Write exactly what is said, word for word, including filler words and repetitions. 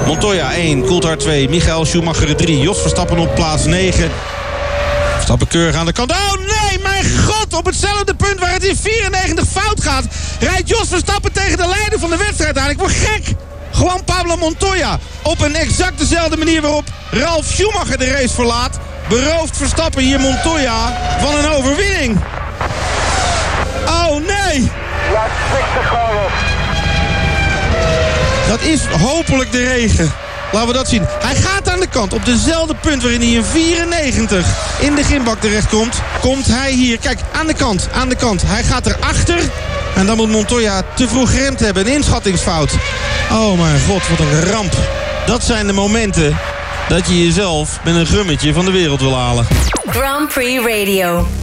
Montoya één, Coulthard twee, Michael Schumacher drie. Jos Verstappen op plaats negen. Verstappen keurig aan de kant. Oh nee, mijn god! Op hetzelfde punt waar het in vierennegentig fout gaat, rijdt Jos Verstappen tegen de leider van de wedstrijd aan. Ik word gek! Gewoon Pablo Montoya. Op een exact dezelfde manier waarop Ralf Schumacher de race verlaat, berooft Verstappen hier Montoya van een overwinning. Oh nee! Ja, het er gewoon op. Dat is hopelijk de regen. Laten we dat zien. Hij gaat aan de kant. Op dezelfde punt waarin hij in vierennegentig in de gymbak terechtkomt, komt hij hier. Kijk, aan de kant, aan de kant. Hij gaat erachter. En dan moet Montoya te vroeg geremd hebben. Een inschattingsfout. Oh mijn god, wat een ramp. Dat zijn de momenten dat je jezelf met een gummetje van de wereld wil halen. Grand Prix Radio.